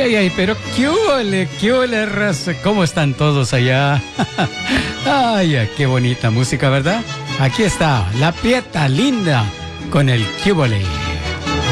ay, ay, pero qué ole, raza. ¿Cómo están todos allá? Ay, ay, qué bonita música, ¿verdad? Aquí está, la Pieta Linda con el qué ole.